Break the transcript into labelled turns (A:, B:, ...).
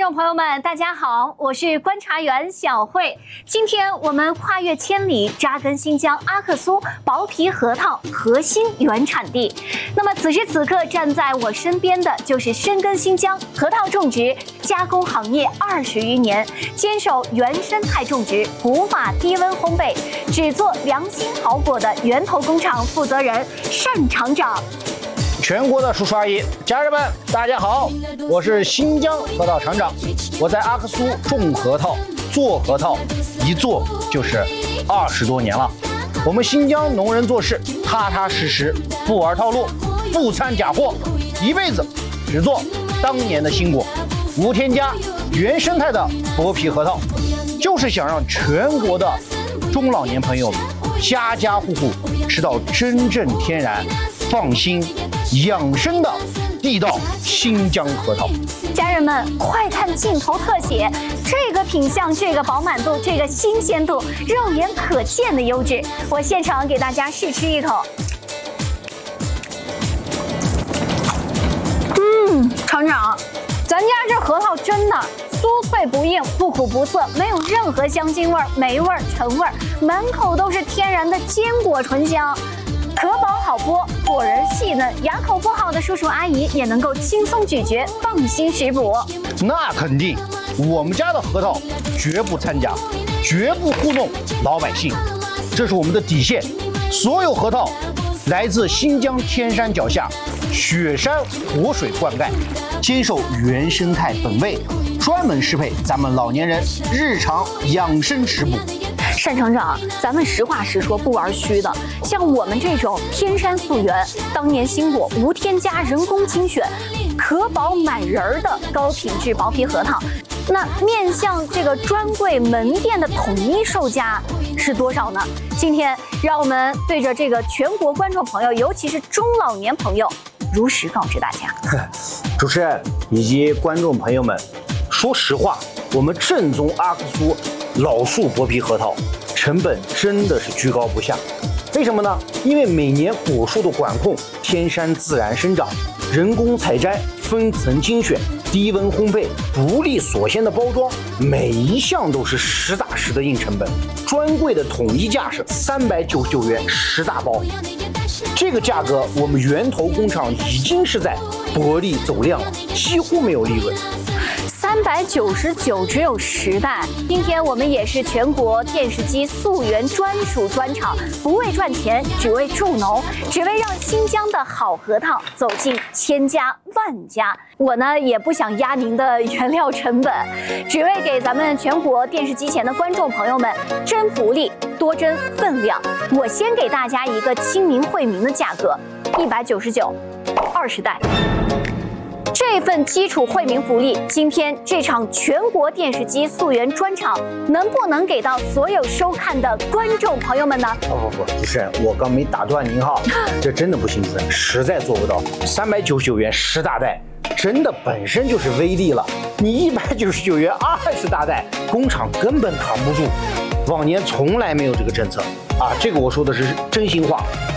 A: 众朋友们，大家好，我是观察员小慧。今天我们跨越千里，扎根新疆阿克苏薄皮核桃核心原产地。那么此时此刻站在我身边的就是深耕新疆核桃种植加工行业20余年，坚守原生态种植、古法低温烘焙、只做良心好果的源头工厂负责人单厂长。
B: 全国的叔叔阿姨、家人们，大家好，我是新疆核桃厂长。我在阿克苏种核桃、做核桃，一做就是20多年了。我们新疆农人做事踏踏实实，不玩套路，不掺假货，一辈子只做当年的新果，无添加、原生态的薄皮核桃，就是想让全国的中老年朋友们家家户户吃到真正天然、放心、养生的地道新疆核桃。
A: 家人们，快看镜头特写，这个品相，这个饱满度，这个新鲜度，肉眼可见的优质。我现场给大家试吃一口。厂长，咱家这核桃真的酥脆不硬，不苦不涩，没有任何香精味、霉味、陈味，满口都是天然的坚果醇香。壳薄好剥，果仁细嫩，牙口不好的叔叔阿姨也能够轻松咀嚼，放心食补。
B: 那肯定，我们家的核桃绝不掺假，绝不糊弄老百姓，这是我们的底线。所有核桃来自新疆天山脚下，雪山活水灌溉，坚守原生态本味，专门适配咱们老年人日常养生食补。
A: 单厂长，咱们实话实说，不玩虚的。像我们这种天山溯源、当年新果、无添加、人工精选、壳薄满仁儿的高品质薄皮核桃，那面向这个专柜门店的统一售价是多少呢？今天让我们对着这个全国观众朋友，尤其是中老年朋友，如实告知大家。
B: 主持人以及观众朋友们，说实话，我们正宗阿克苏老树薄皮核桃成本真的是居高不下。为什么呢？因为每年果树的管控，天山自然生长，人工采摘，分层精选，低温烘焙，独立锁鲜的包装，每一项都是实打实的硬成本。专柜的统一价是399元10大包，这个价格我们源头工厂已经是在薄利走量了，几乎没有利润。
A: 399只有10袋。今天我们也是全国电视机溯源专属专场，不为赚钱，只为助农，只为让新疆的好核桃走进千家万家。我呢也不想压您的原料成本，只为给咱们全国电视机前的观众朋友们真福利，多真分量。我先给大家一个亲民惠民的价格，199，20袋。这份基础惠民福利，今天这场全国电视机溯源专场，能不能给到所有收看的观众朋友们呢？
B: 不，主持人，我刚没打断您哈，这真的不行，实在做不到。399元10大袋，真的本身就是威力了。你199元20大袋，工厂根本扛不住。往年从来没有这个政策啊，这个我说的是真心话。